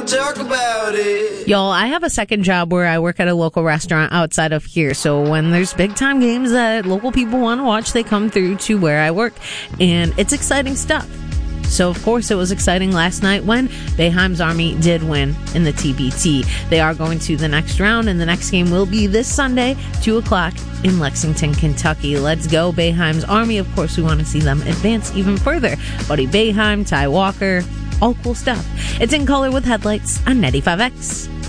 talk about it. Y'all, I have a second job where I work at a local restaurant outside of here. So when there's big time games that local people want to watch, they come through to where I work. And it's exciting stuff. So, of course, it was exciting last night when Boeheim's Army did win in the TBT. They are going to the next round, and the next game will be this Sunday, 2 o'clock in Lexington, Kentucky. Let's go, Boeheim's Army. Of course, we want to see them advance even further. Buddy Boeheim, Ty Walker, all cool stuff. It's In Color with Headlights on 95X.